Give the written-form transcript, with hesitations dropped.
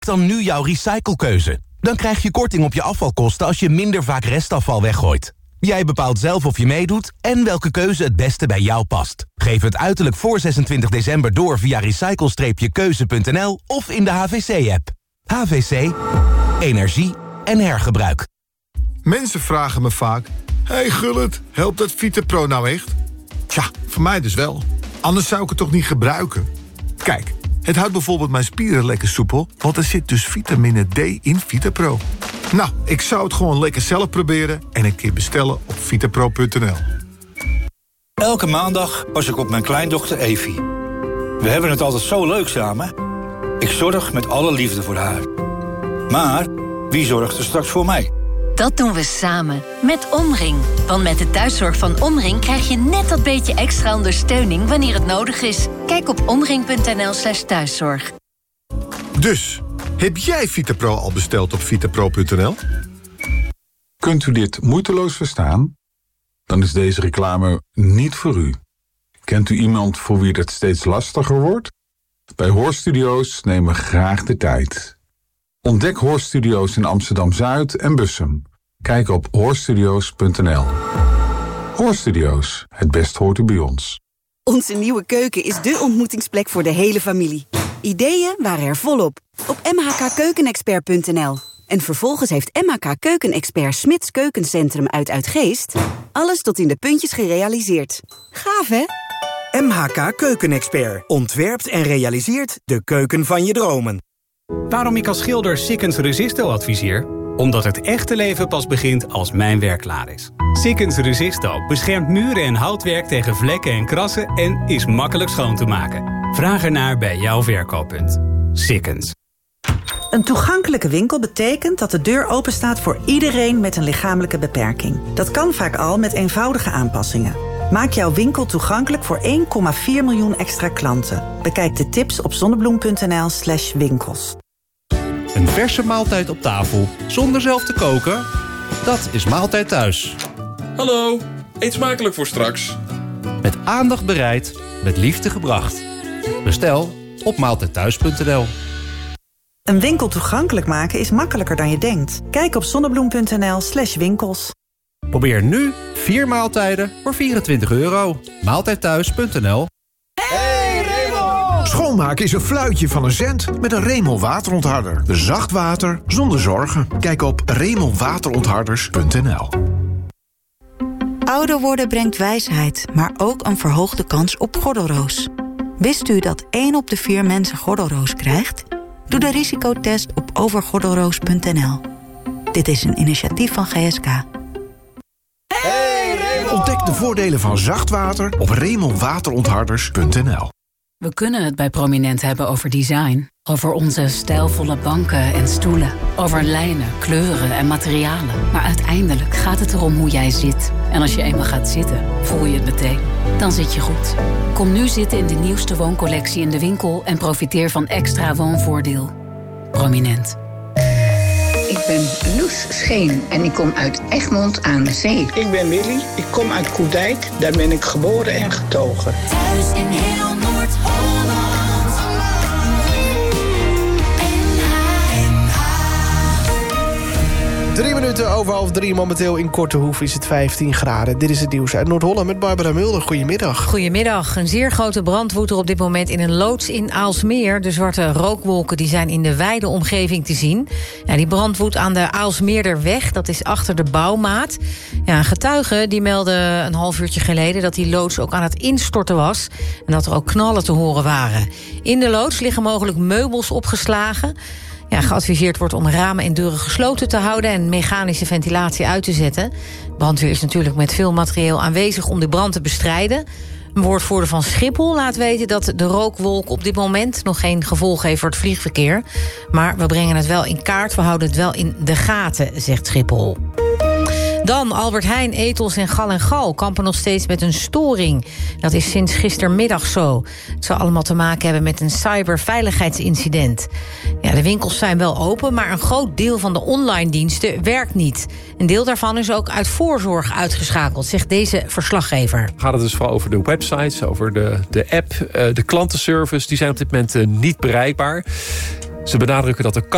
Dan nu jouw recyclekeuze. Dan krijg je korting op je afvalkosten als je minder vaak restafval weggooit. Jij bepaalt zelf of je meedoet en welke keuze het beste bij jou past. Geef het uiterlijk voor 26 december door via recycle-keuze.nl of in de HVC-app. HVC. Energie en hergebruik. Mensen vragen me vaak... Hey Gullit, helpt dat VitaPro nou echt? Tja, voor mij dus wel. Anders zou ik het toch niet gebruiken? Kijk, het houdt bijvoorbeeld mijn spieren lekker soepel... want er zit dus vitamine D in VitaPro. Nou, ik zou het gewoon lekker zelf proberen... en een keer bestellen op vitapro.nl. Elke maandag pas ik op mijn kleindochter Evie. We hebben het altijd zo leuk samen. Ik zorg met alle liefde voor haar. Maar wie zorgt er straks voor mij? Dat doen we samen, met Omring. Want met de thuiszorg van Omring krijg je net dat beetje extra ondersteuning wanneer het nodig is. Kijk op omring.nl/thuiszorg. Dus, heb jij VitaPro al besteld op vitapro.nl? Kunt u dit moeiteloos verstaan? Dan is deze reclame niet voor u. Kent u iemand voor wie het steeds lastiger wordt? Bij Hoorstudio's nemen we graag de tijd. Ontdek Hoorstudio's in Amsterdam-Zuid en Bussum. Kijk op hoorstudio's.nl. Hoorstudio's, het best hoort u bij ons. Onze nieuwe keuken is dé ontmoetingsplek voor de hele familie. Ideeën waren er volop op mhkkeukenexpert.nl. En vervolgens heeft MHK Keukenexpert Smits Keukencentrum uit Uitgeest alles tot in de puntjes gerealiseerd. Gaaf, hè? MHK Keukenexpert ontwerpt en realiseert de keuken van je dromen. Waarom ik als schilder Sikkens Resisto adviseer? Omdat het echte leven pas begint als mijn werk klaar is. Sikkens Resisto beschermt muren en houtwerk tegen vlekken en krassen... en is makkelijk schoon te maken. Vraag ernaar bij jouw verkooppunt. Sikkens. Een toegankelijke winkel betekent dat de deur openstaat voor iedereen met een lichamelijke beperking. Dat kan vaak al met eenvoudige aanpassingen. Maak jouw winkel toegankelijk voor 1,4 miljoen extra klanten. Bekijk de tips op zonnebloem.nl/winkels. Een verse maaltijd op tafel, zonder zelf te koken? Dat is Maaltijd Thuis. Hallo, eet smakelijk voor straks. Met aandacht bereid, met liefde gebracht. Bestel op maaltijdthuis.nl. Een winkel toegankelijk maken is makkelijker dan je denkt. Kijk op zonnebloem.nl/winkels. Probeer nu 4 maaltijden voor €24. Maaltijdthuis.nl. Hey Raymond! Schoonmaken is een fluitje van een cent met een Raymond waterontharder. Zacht water zonder zorgen. Kijk op RaymondWaterontharders.nl. Ouder worden brengt wijsheid, maar ook een verhoogde kans op gordelroos. Wist u dat 1 op de 4 mensen gordelroos krijgt? Doe de risicotest op overgordelroos.nl. Dit is een initiatief van GSK. Ontdek de voordelen van zacht water op RaymondWaterontharders.nl. We kunnen het bij Prominent hebben over design. Over onze stijlvolle banken en stoelen. Over lijnen, kleuren en materialen. Maar uiteindelijk gaat het erom hoe jij zit. En als je eenmaal gaat zitten, voel je het meteen. Dan zit je goed. Kom nu zitten in de nieuwste wooncollectie in de winkel... en profiteer van extra woonvoordeel. Prominent. Ik ben Loes Scheen en ik kom uit Egmond aan de Zee. Ik ben Willy, ik kom uit Koedijk. Daar ben ik geboren en getogen. Thuis in heel Noord-Holland. 3 minuten over 2:30. Momenteel in Kortehoef is het 15 graden. Dit is het nieuws uit Noord-Holland met Barbara Mulder. Goedemiddag. Goedemiddag. Een zeer grote brand woedt er op dit moment in een loods in Aalsmeer. De zwarte rookwolken die zijn in de wijde omgeving te zien. Ja, die brand woedt aan de Aalsmeerderweg. Dat is achter de bouwmaat. Ja, getuigen die melden een half uurtje geleden... dat die loods ook aan het instorten was. En dat er ook knallen te horen waren. In de loods liggen mogelijk meubels opgeslagen... Ja, geadviseerd wordt om ramen en deuren gesloten te houden... en mechanische ventilatie uit te zetten. Brandweer is natuurlijk met veel materieel aanwezig om de brand te bestrijden. Een woordvoerder van Schiphol laat weten dat de rookwolk op dit moment... nog geen gevolg heeft voor het vliegverkeer. Maar we brengen het wel in kaart, we houden het wel in de gaten, zegt Schiphol. Dan Albert Heijn, Ethos en Gal kampen nog steeds met een storing. Dat is sinds gistermiddag zo. Het zou allemaal te maken hebben met een cyberveiligheidsincident. Ja, de winkels zijn wel open, maar een groot deel van de online diensten werkt niet. Een deel daarvan is ook uit voorzorg uitgeschakeld, zegt deze verslaggever. Gaat het dus vooral over de websites, over de app, de klantenservice. Die zijn op dit moment niet bereikbaar. Ze benadrukken dat de